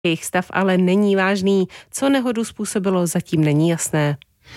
Jejich stav ale není vážný. Co nehodu způsobilo, zatím není jasné.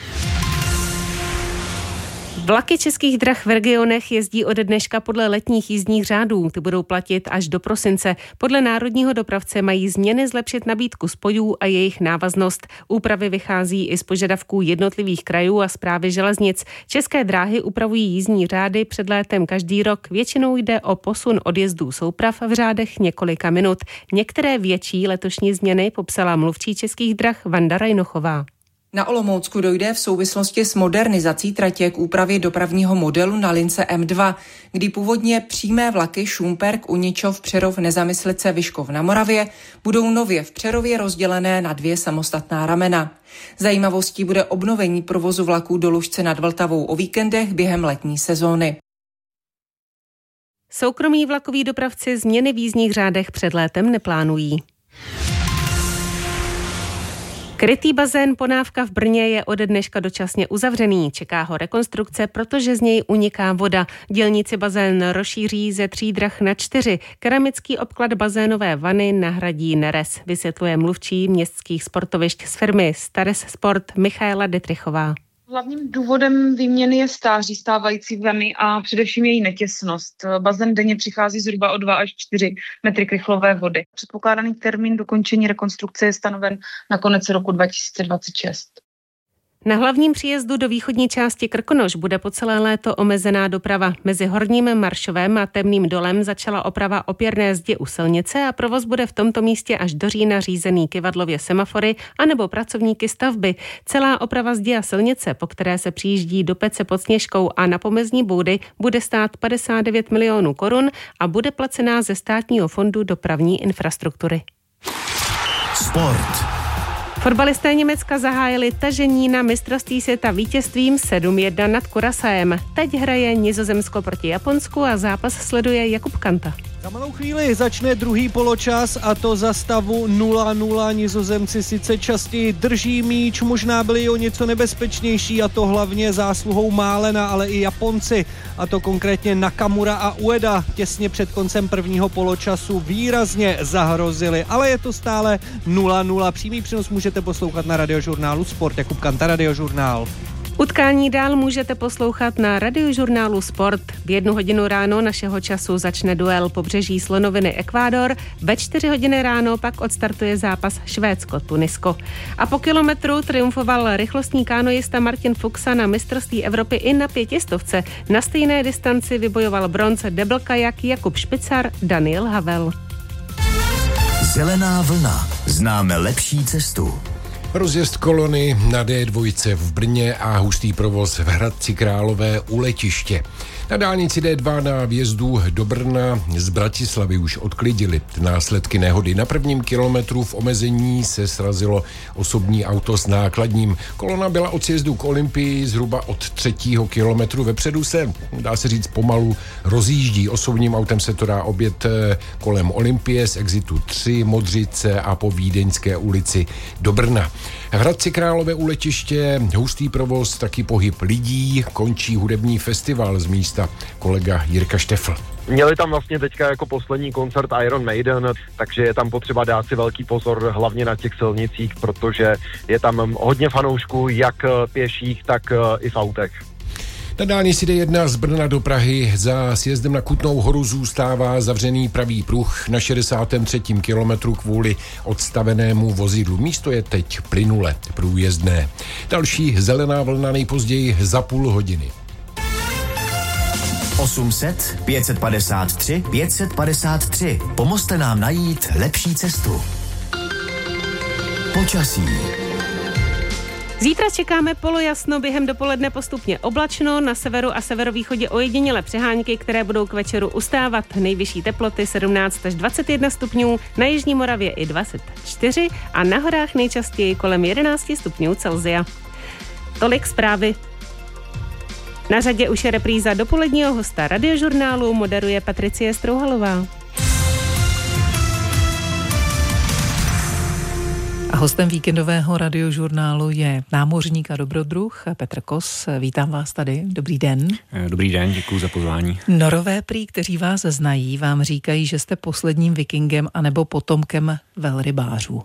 Vlaky Českých drah v regionech jezdí ode dneška podle letních jízdních řádů. Ty budou platit až do prosince. Podle národního dopravce mají změny zlepšit nabídku spojů a jejich návaznost. Úpravy vychází i z požadavků jednotlivých krajů a Správy železnic. České dráhy upravují jízdní řády před létem každý rok. Většinou jde o posun odjezdů souprav v řádech několika minut. Některé větší letošní změny popsala mluvčí Českých drah Vanda Rajnochová. Na Olomoucku dojde v souvislosti s modernizací tratě k úpravě dopravního modelu na lince M2, kdy původně přímé vlaky Šumperk, Uničov, Přerov, Nezamyslice, Vyškov na Moravě budou nově v Přerově rozdělené na 2 samostatná ramena. Zajímavostí bude obnovení provozu vlaků do Lužce nad Vltavou o víkendech během letní sezóny. Soukromí vlakoví dopravci změny v jízdních řádech před létem neplánují. Krytý bazén Ponávka v Brně je ode dneška dočasně uzavřený. Čeká ho rekonstrukce, protože z něj uniká voda. Dělníci bazén rozšíří ze 3 drah na 4. Keramický obklad bazénové vany nahradí nerez, vysvětluje mluvčí městských sportovišť z firmy Stares Sport Michaela Detrichová. Hlavním důvodem výměny je stáří stávající vany a především její netěsnost. Bazén denně přichází zhruba o 2 až 4 metry krychlové vody. Předpokládaný termín dokončení rekonstrukce je stanoven na konec roku 2026. Na hlavním příjezdu do východní části Krkonoš bude po celé léto omezená doprava. Mezi Horním Maršovem a Temným dolem začala oprava opěrné zdi u silnice a provoz bude v tomto místě až do října řízený kyvadlově semafory anebo pracovníky stavby. Celá oprava zdi a silnice, po které se přijíždí do Pece pod Sněžkou a na pomezní boudy, bude stát 59 milionů korun a bude placená ze Státního fondu dopravní infrastruktury. Sport. Fotbalisté Německa zahájili tažení na mistrovství světa vítězstvím 7-1 nad Curaçaem. Teď hraje Nizozemsko proti Japonsku a zápas sleduje Jakub Kanta. Za malou chvíli začne druhý poločas a to za stavu 0-0. Nizozemci sice častěji drží míč, možná byli o něco nebezpečnější a to hlavně zásluhou Málena, ale i Japonci, a to konkrétně Nakamura a Ueda těsně před koncem prvního poločasu výrazně zahrozili, ale je to stále 0-0. Přímý přenos můžete poslouchat na Radiožurnálu Sport. Jakub Kanta, Radiožurnál. Utkání dál můžete poslouchat na Radiožurnálu Sport. V 1 hodinu ráno našeho času začne duel Pobřeží slonoviny Ekvádor, ve 4 hodiny ráno pak odstartuje zápas Švédsko-Tunisko. A po kilometru triumfoval rychlostní kánojista Martin Fuxa na mistrovství Evropy i na 500. Na stejné distanci vybojoval bronz deblkajak Jakub Špicar, Daniel Havel. Zelená vlna. Známe lepší cestu. Rozjezd kolony na D2 v Brně a hustý provoz v Hradci Králové u letiště. Na dálnici D2 na vjezdu do Brna z Bratislavy už odklidili následky nehody. Na 1. kilometru v omezení se srazilo osobní auto s nákladním. Kolona byla od sjezdu k Olympii zhruba od 3. kilometru. Vepředu se, dá se říct, pomalu rozjíždí. Osobním autem se to dá objet kolem Olympie z exitu 3, Modřice a po Vídeňské ulici do Brna. V Hradci Králové u letiště hustý provoz, taky pohyb lidí, končí hudební festival z místa kolega Jirka Štefl. Měli tam vlastně teďka jako poslední koncert Iron Maiden, takže je tam potřeba dát si velký pozor hlavně na těch silnicích, protože je tam hodně fanoušků, jak pěších, tak i v autech. Na dálnici D1 z Brna do Prahy za sjezdem na Kutnou Horu zůstává zavřený pravý pruh na 63. kilometru kvůli odstavenému vozidlu. Místo je teď plynule průjezdné. Další zelená vlna nejpozději za půl hodiny. 800 553 553. Pomozte nám najít lepší cestu. Počasí. Zítra čekáme polojasno, během dopoledne postupně oblačno, na severu a severovýchodě ojedinělé přehánky, které budou k večeru ustávat. Nejvyšší teploty 17 až 21 stupňů, na jižní Moravě i 24 a na horách nejčastěji kolem 11 stupňů Celsia. Tolik zprávy. Na řadě už je repríza dopoledního hosta Radiožurnálu, moderuje Patricie Strouhalová. Ahoj. Hostem víkendového radiožurnálu je námořník a dobrodruh Petr Kos. Vítám vás tady. Dobrý den. Dobrý den, děkuji za pozvání. Norové prý, kteří vás znají, vám říkají, že jste posledním vikingem anebo potomkem velrybářů.